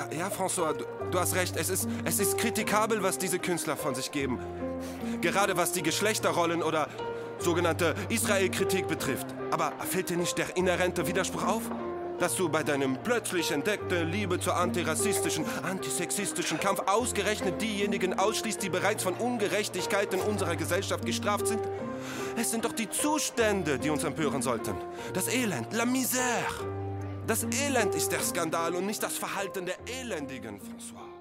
Ja, François, du hast recht. Es ist kritikabel, was diese Künstler von sich geben. Gerade was die Geschlechterrollen oder sogenannte Israel-Kritik betrifft. Aber fällt dir nicht der inhärente Widerspruch auf? Dass du bei deinem plötzlich entdeckten Liebe zur antirassistischen, antisexistischen Kampf ausgerechnet diejenigen ausschließt, die bereits von Ungerechtigkeiten unserer Gesellschaft gestraft sind? Es sind doch die Zustände, die uns empören sollten. Das Elend, la misère. Das Elend ist der Skandal und nicht das Verhalten der Elendigen, François.